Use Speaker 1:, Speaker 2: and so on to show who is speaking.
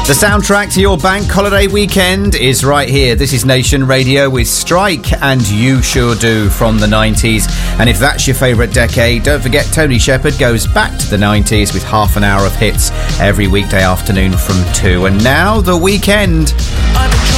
Speaker 1: The soundtrack to your bank holiday weekend is right here. This is Nation Radio with Strike and You Sure Do from the 90s. And if that's your favourite decade, don't forget Tony Shepard goes back to the 90s with half an hour of hits every weekday afternoon from 2. And now, The Weekend.